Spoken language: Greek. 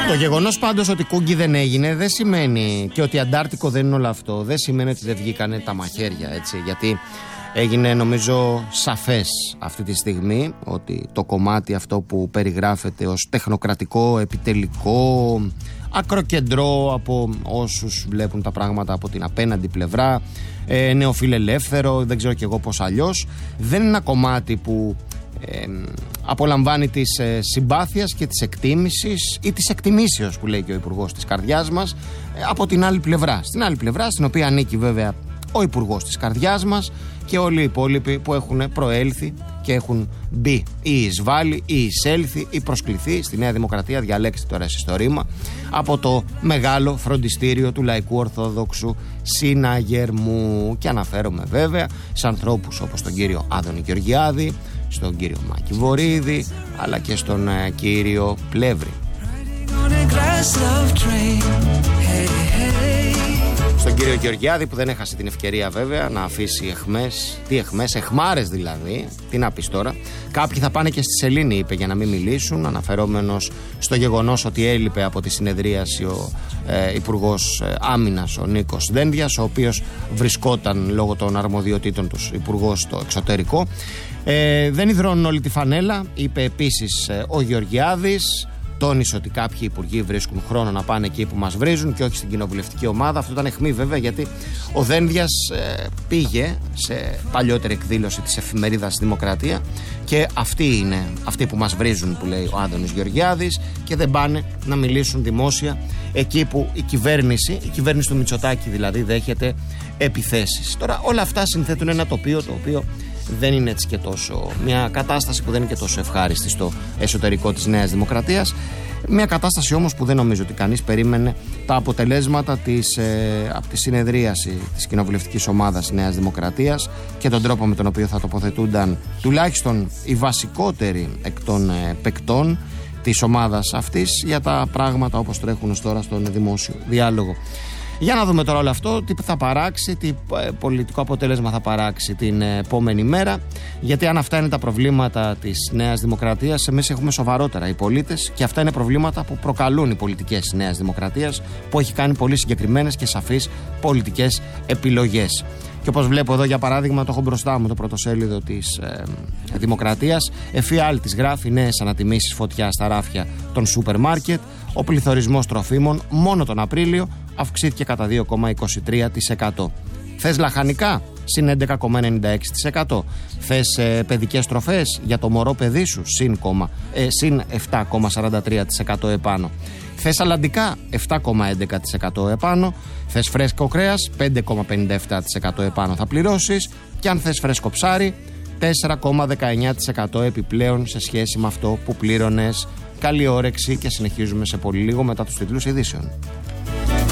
Το γεγονός πάντως ότι Κούγκι δεν έγινε δεν σημαίνει, και ότι Αντάρτικο δεν είναι όλο αυτό, δεν σημαίνει ότι δεν βγήκανε τα μαχαίρια, έτσι, γιατί έγινε νομίζω σαφές αυτή τη στιγμή ότι το κομμάτι αυτό που περιγράφεται ως τεχνοκρατικό, επιτελικό, ακροκεντρό από όσους βλέπουν τα πράγματα από την απέναντι πλευρά, νεοφιλελεύθερο, δεν ξέρω κι εγώ πώς αλλιώς, δεν είναι ένα κομμάτι που απολαμβάνει της συμπάθειας και της εκτίμησης ή της εκτιμήσεως που λέει και ο Υπουργός της Καρδιάς μας από την άλλη πλευρά. Στην άλλη πλευρά, στην οποία ανήκει βέβαια ο Υπουργός της Καρδιάς μας και όλοι οι υπόλοιποι που έχουν προέλθει και έχουν μπει ή εισβάλει ή εισέλθει ή προσκληθεί στη Νέα Δημοκρατία, διαλέξτε τώρα εσείς το ρήμα, από το μεγάλο φροντιστήριο του Λαϊκού Ορθόδοξου Συναγερμού. Και αναφέρομαι βέβαια σε ανθρώπους όπως τον κύριο Άδωνη Γεωργιάδη, στον κύριο Μάκη Βορίδη, αλλά και στον κύριο Πλεύρη. Στον κύριο Γεωργιάδη που δεν έχασε την ευκαιρία βέβαια να αφήσει εχμές. Τι εχμές, εχμάρες δηλαδή. Τι να πεις τώρα. Κάποιοι θα πάνε και στη σελήνη, είπε, για να μην μιλήσουν, αναφερόμενος στο γεγονός ότι έλειπε από τη συνεδρίαση ο Υπουργός Άμυνας, ο Νίκος Δένδιας, ο οποίος βρισκόταν λόγω των αρμοδιοτήτων του υπουργός στο εξωτερικό. Δεν υδρώνουν όλη τη φανέλα, είπε επίσης ο Γεωργιάδης. Τόνισε ότι κάποιοι υπουργοί βρίσκουν χρόνο να πάνε εκεί που μας βρίζουν και όχι στην κοινοβουλευτική ομάδα. Αυτό ήταν αιχμή βέβαια, γιατί ο Δένδιας πήγε σε παλιότερη εκδήλωση της εφημερίδας Δημοκρατία και αυτοί που μας βρίζουν, που λέει ο Άδωνης Γεωργιάδης, και δεν πάνε να μιλήσουν δημόσια εκεί που η κυβέρνηση του Μητσοτάκη δηλαδή, δέχεται επιθέσεις. Τώρα όλα αυτά συνθέτουν ένα τοπίο το οποίο δεν είναι έτσι και τόσο, μια κατάσταση που δεν είναι και τόσο ευχάριστη στο εσωτερικό της Νέας Δημοκρατίας. Μια κατάσταση όμως που δεν νομίζω ότι κανείς περίμενε τα αποτελέσματα από τη συνεδρίαση της κοινοβουλευτικής ομάδας Νέας Δημοκρατίας και τον τρόπο με τον οποίο θα τοποθετούνταν τουλάχιστον οι βασικότεροι εκ των παικτών της ομάδας αυτής για τα πράγματα όπως τρέχουν ως τώρα στον δημόσιο διάλογο. Για να δούμε τώρα όλο αυτό, τι θα παράξει, τι πολιτικό αποτέλεσμα θα παράξει την επόμενη μέρα. Γιατί αν αυτά είναι τα προβλήματα της Νέας Δημοκρατίας, εμείς έχουμε σοβαρότερα οι πολίτες, και αυτά είναι προβλήματα που προκαλούν οι πολιτικές της Νέας Δημοκρατίας, που έχει κάνει πολύ συγκεκριμένες και σαφείς πολιτικές επιλογές. Και όπως βλέπω εδώ, για παράδειγμα, το έχω μπροστά μου το πρωτοσέλιδο της Δημοκρατίας. Εφιάλτης γράφει: νέες ανατιμήσεις φωτιά στα ράφια των σούπερ μάρκετ. Ο πληθωρισμός τροφίμων μόνο τον Απρίλιο αυξήθηκε κατά 2,23%. Θες λαχανικά? Συν 11,96%. Θες παιδικές τροφές για το μωρό παιδί σου? Συν 7,43% επάνω. Θες αλαντικά? 7,11% επάνω. Θες φρέσκο κρέας? 5,57% επάνω θα πληρώσεις. Και αν θες φρέσκο ψάρι, 4,19% επιπλέον σε σχέση με αυτό που πλήρωνες. Καλή όρεξη και συνεχίζουμε σε πολύ λίγο μετά τους τίτλους ειδήσεων.